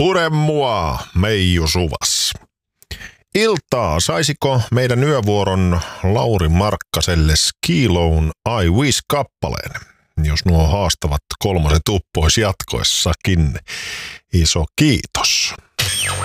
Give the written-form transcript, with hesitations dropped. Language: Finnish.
Pure mua, Meiju Suvas. Iltaa, saisiko meidän yövuoron Lauri Markkaselle Skilown I Wish-kappaleen, jos nuo haastavat kolmoset uppois jatkoessakin. Iso kiitos.